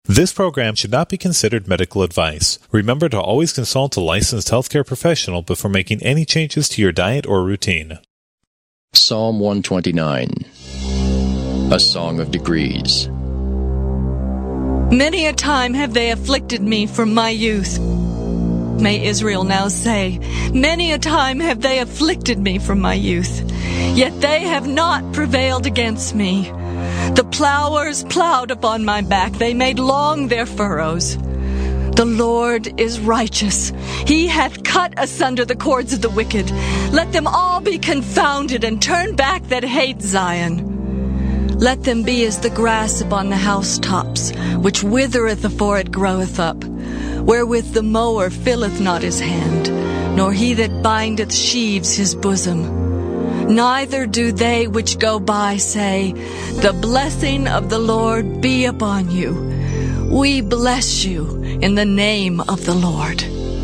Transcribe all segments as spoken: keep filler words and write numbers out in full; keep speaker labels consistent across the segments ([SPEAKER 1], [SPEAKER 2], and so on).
[SPEAKER 1] This program should not be considered medical advice. Remember to always consult a licensed healthcare professional before making any changes to your diet or routine.
[SPEAKER 2] Psalm one twenty-nine, a song of degrees.
[SPEAKER 3] Many a time have they afflicted me from my youth. May Israel now say, many a time have they afflicted me from my youth, yet they have not prevailed against me. The plowers plowed upon my back, they made long their furrows. The Lord is righteous. He hath cut asunder the cords of the wicked. Let them all be confounded and turn back that hate Zion. Let them be as the grass upon the housetops, which withereth afore it groweth up, wherewith the mower filleth not his hand, nor he that bindeth sheaves his bosom. Neither do they which go by say, the blessing of the Lord be upon you. We bless you in the name of the Lord.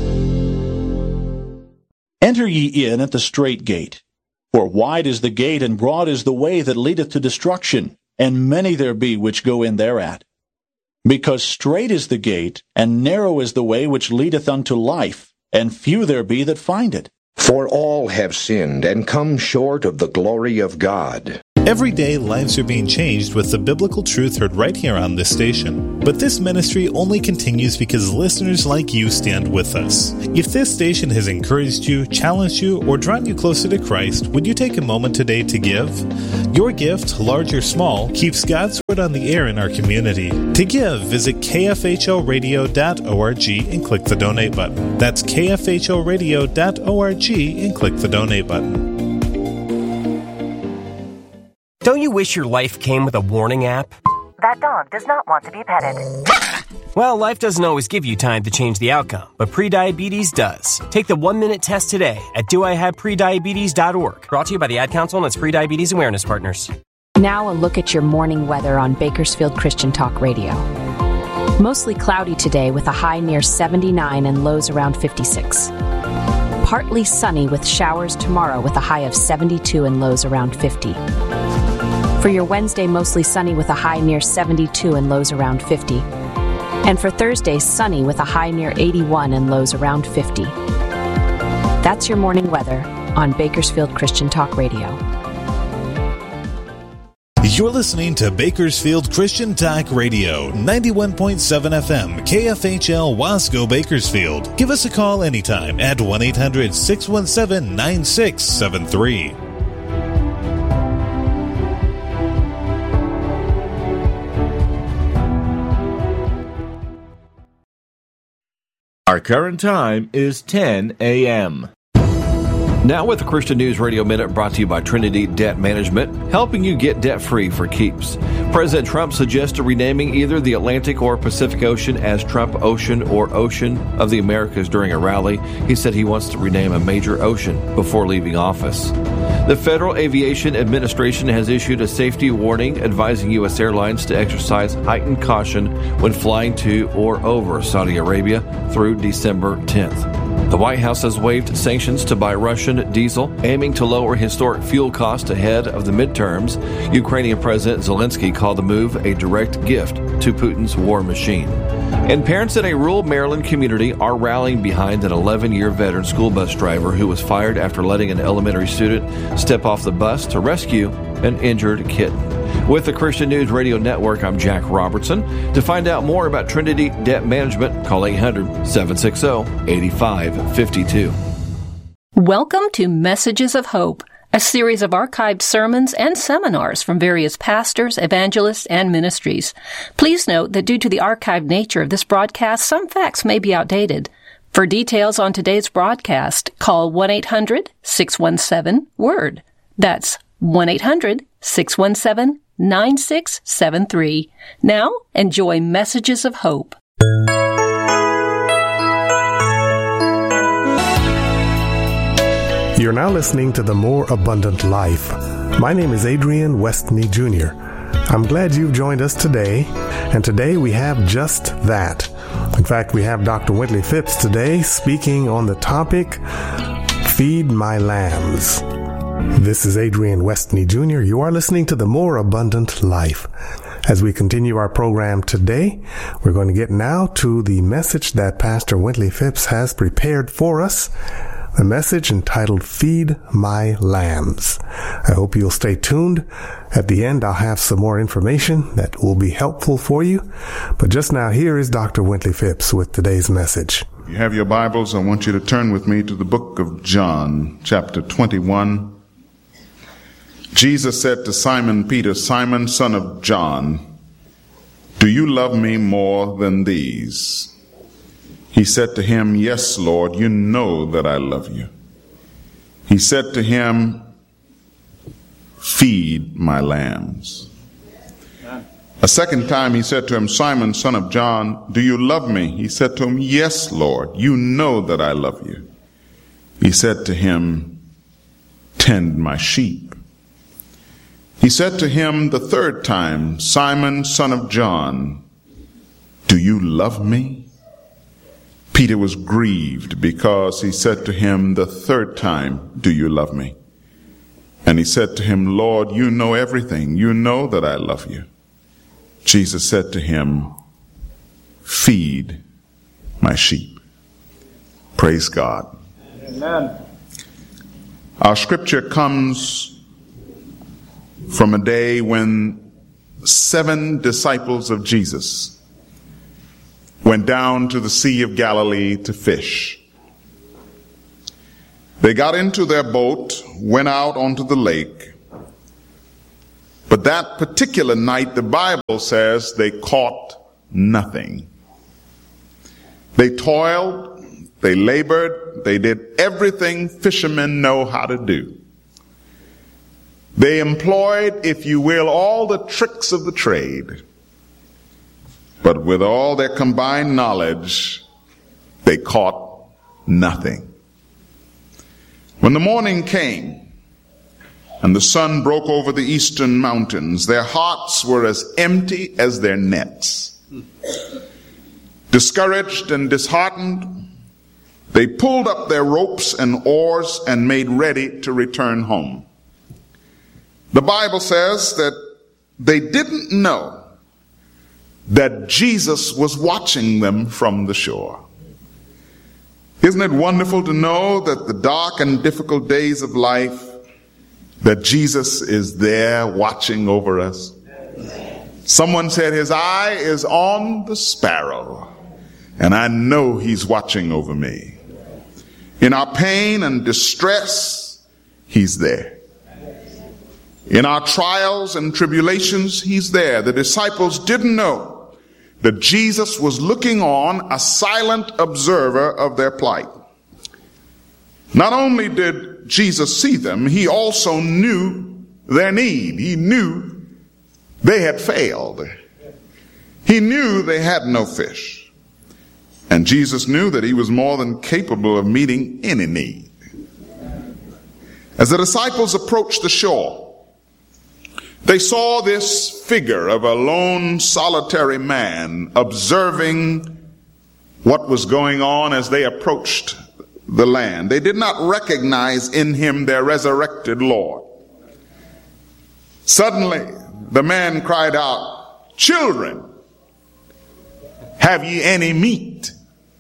[SPEAKER 4] Enter ye in at the strait gate. For wide is the gate, and broad is the way that leadeth to destruction, and many there be which go in thereat. Because strait is the gate, and narrow is the way which leadeth unto life, and few there be that find it.
[SPEAKER 5] For all have sinned, and come short of the glory of God.
[SPEAKER 1] Every day, lives are being changed with the biblical truth heard right here on this station. But this ministry only continues because listeners like you stand with us. If this station has encouraged you, challenged you, or drawn you closer to Christ, would you take a moment today to give? Your gift, large or small, keeps God's word on the air in our community. To give, visit k f h o radio dot org and click the donate button. That's k f h o radio dot org and click the donate button.
[SPEAKER 6] Don't you wish your life came with a warning app?
[SPEAKER 7] That dog does not want to be petted.
[SPEAKER 6] Well, life doesn't always give you time to change the outcome, but prediabetes does. Take the one-minute test today at do I have prediabetes dot org. Brought to you by the Ad Council and its Prediabetes Awareness Partners.
[SPEAKER 8] Now a look at your morning weather on Bakersfield Christian Talk Radio. Mostly cloudy today with a high near seventy-nine and lows around fifty-six. Partly sunny with showers tomorrow with a high of seventy-two and lows around fifty. For your Wednesday, mostly sunny with a high near seventy-two and lows around fifty. And for Thursday, sunny with a high near eighty-one and lows around fifty. That's your morning weather on Bakersfield Christian Talk Radio.
[SPEAKER 1] You're listening to Bakersfield Christian Talk Radio, ninety-one point seven F M, K F H L Wasco Bakersfield. Give us a call anytime at one eight hundred six one seven nine six seven three.
[SPEAKER 9] Our current time is ten a.m. Now with the Christian News Radio Minute brought to you by Trinity Debt Management, helping you get debt-free for keeps. President Trump suggested renaming either the Atlantic or Pacific Ocean as Trump Ocean or Ocean of the Americas during a rally. He said he wants to rename a major ocean before leaving office. The Federal Aviation Administration has issued a safety warning advising U S airlines to exercise heightened caution when flying to or over Saudi Arabia through December tenth. The White House has waived sanctions to buy Russian diesel, aiming to lower historic fuel costs ahead of the midterms. Ukrainian President Zelensky called the move a direct gift to Putin's war machine. And parents in a rural Maryland community are rallying behind an eleven-year veteran school bus driver who was fired after letting an elementary student step off the bus to rescue an injured kitten. With the Christian News Radio Network, I'm Jack Robertson. To find out more about Trinity Debt Management, call eight hundred seven six zero eight five five two.
[SPEAKER 10] Welcome to Messages of Hope, a series of archived sermons and seminars from various pastors, evangelists, and ministries. Please note that due to the archived nature of this broadcast, some facts may be outdated. For details on today's broadcast, call one eight hundred six one seven WORD. That's one eight hundred six one seven nine six seven three. Now, enjoy Messages of Hope.
[SPEAKER 11] You're now listening to The More Abundant Life. My name is Adrian Westney Junior I'm glad you've joined us today, and today we have just that. In fact, we have Doctor Wintley Phipps today speaking on the topic, Feed My Lambs. This is Adrian Westney Junior You are listening to The More Abundant Life. As we continue our program today, we're going to get now to the message that Pastor Wintley Phipps has prepared for us, the message entitled Feed My Lambs. I hope you'll stay tuned. At the end, I'll have some more information that will be helpful for you. But just now, here is Doctor Wintley Phipps with today's message.
[SPEAKER 12] If you have your Bibles, I want you to turn with me to the book of John, chapter twenty-one. Jesus said to Simon Peter, "Simon, son of John, do you love me more than these?" He said to him, "Yes, Lord, you know that I love you." He said to him, "Feed my lambs." A second time he said to him, "Simon, son of John, do you love me?" He said to him, "Yes, Lord, you know that I love you." He said to him, "Tend my sheep." He said to him the third time, "Simon, son of John, do you love me?" Peter was grieved because he said to him the third time, "Do you love me?" And he said to him, "Lord, you know everything. You know that I love you." Jesus said to him, "Feed my sheep." Praise God.
[SPEAKER 13] Amen.
[SPEAKER 12] Our scripture comes from a day when seven disciples of Jesus went down to the Sea of Galilee to fish. They got into their boat, went out onto the lake. But that particular night, the Bible says they caught nothing. They toiled, they labored, they did everything fishermen know how to do. They employed, if you will, all the tricks of the trade. But with all their combined knowledge, they caught nothing. When the morning came, and the sun broke over the eastern mountains, their hearts were as empty as their nets. Discouraged and disheartened, they pulled up their ropes and oars and made ready to return home. The Bible says that they didn't know that Jesus was watching them from the shore. Isn't it wonderful to know that the dark and difficult days of life, that Jesus is there watching over us? Someone said his eye is on the sparrow, and I know he's watching over me. In our pain and distress, he's there. In our trials and tribulations, he's there. The disciples didn't know that Jesus was looking on, a silent observer of their plight. Not only did Jesus see them, he also knew their need. He knew they had failed. He knew they had no fish. And Jesus knew that he was more than capable of meeting any need. As the disciples approached the shore, they saw this figure of a lone, solitary man observing what was going on as they approached the land. They did not recognize in him their resurrected Lord. Suddenly, the man cried out, "Children, have ye any meat?"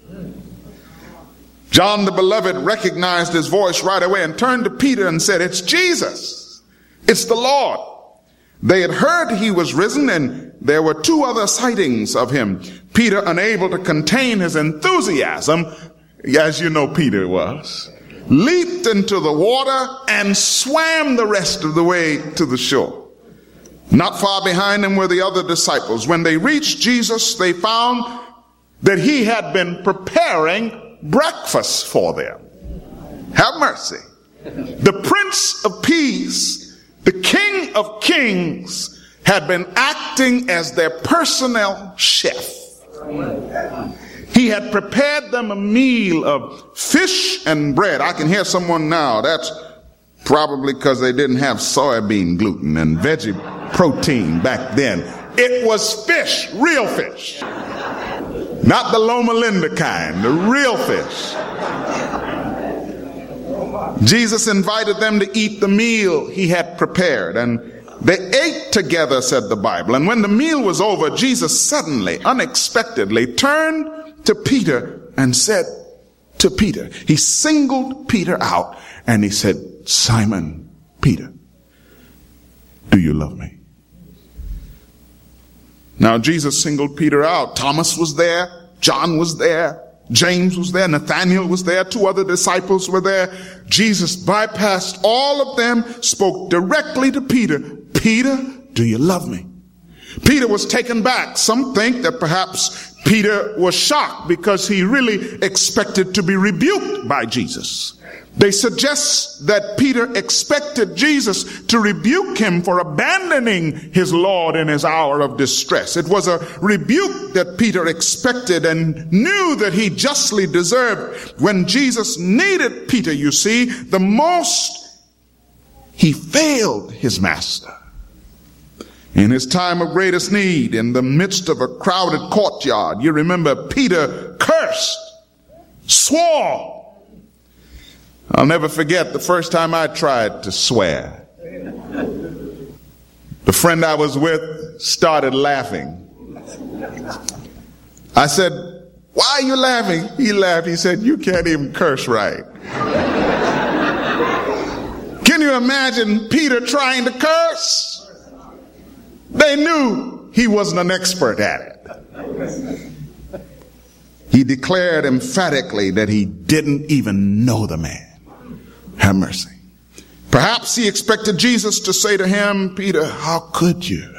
[SPEAKER 12] John the Beloved recognized his voice right away and turned to Peter and said, "It's Jesus. It's the Lord." They had heard he was risen, and there were two other sightings of him. Peter, unable to contain his enthusiasm, as you know Peter was, leaped into the water and swam the rest of the way to the shore. Not far behind him were the other disciples. When they reached Jesus, they found that he had been preparing breakfast for them. Have mercy. The Prince of Peace, the King of Kings, had been acting as their personal chef. He had prepared them a meal of fish and bread. I can hear someone now, that's probably because they didn't have soybean gluten and veggie protein back then. It was fish, real fish. Not the Loma Linda kind, the real fish. Jesus invited them to eat the meal he had prepared, and They ate together, said the Bible. And when the meal was over, Jesus suddenly, unexpectedly turned to Peter and said to Peter, he singled Peter out and he said, Simon, Peter, do you love me? Now Jesus singled Peter out. Thomas was there. John was there. James was there. Nathanael was there. Two other disciples were there. Jesus bypassed all of them, spoke directly to Peter. Peter, do you love me? Peter was taken back. Some think that perhaps Peter was shocked because he really expected to be rebuked by Jesus. They suggest that Peter expected Jesus to rebuke him for abandoning his Lord in his hour of distress. It was a rebuke that Peter expected and knew that he justly deserved. When Jesus needed Peter, you see, the most, he failed his master. In his time of greatest need, in the midst of a crowded courtyard, you remember Peter cursed, swore. I'll never forget the first time I tried to swear. The friend I was with started laughing. I said, why are you laughing? He laughed. He said, you can't even curse right. Can you imagine Peter trying to curse? They knew he wasn't an expert at it. He declared emphatically that he didn't even know the man. Have mercy. Perhaps he expected Jesus to say to him, Peter, how could you?